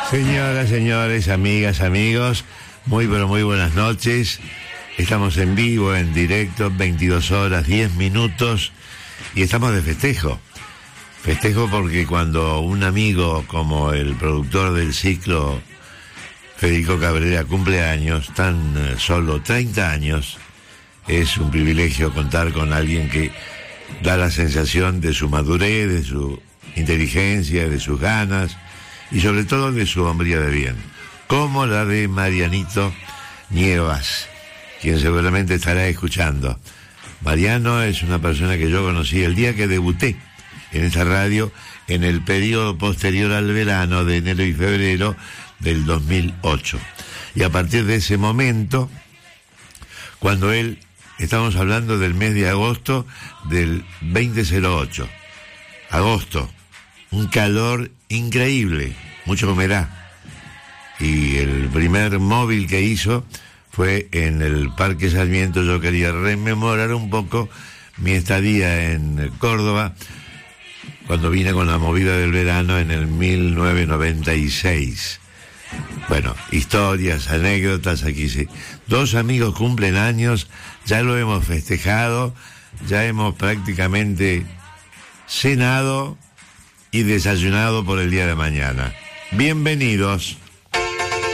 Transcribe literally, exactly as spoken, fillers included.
Señoras, señores, amigas, amigos, muy pero muy buenas noches. Estamos en vivo, en directo, veintidós horas, diez minutos, y estamos de festejo. Festejo porque cuando un amigo como el productor del ciclo, Federico Cabrera, cumple años, tan eh, solo treinta años, es un privilegio contar con alguien que da la sensación de su madurez, de su inteligencia, de sus ganas y sobre todo de su hombría de bien, como la de Marianito Nievas, quien seguramente estará escuchando. Mariano es una persona que yo conocí el día que debuté en esta radio, en el periodo posterior al verano de enero y febrero del dos mil ocho. Y a partir de ese momento, cuando él, estamos hablando del mes de agosto del veinte cero ocho, agosto, un calor increíble, mucha humedad, y el primer móvil que hizo fue en el Parque Sarmiento. Yo quería rememorar un poco mi estadía en Córdoba cuando vine con la movida del verano en el mil novecientos noventa y seis. Bueno, historias, anécdotas, aquí sí. Dos amigos cumplen años, ya lo hemos festejado, ya hemos prácticamente cenado y desayunado por el día de mañana. Bienvenidos.